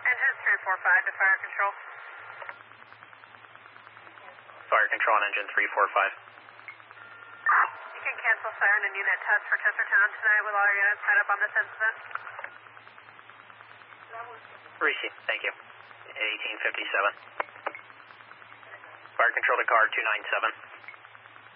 Engine 345 to fire control. Fire control on engine 345. You can cancel siren and unit test for Chestertown tonight with all your units tied up on this incident. Receive, thank you. 1857. Fire control to car 297.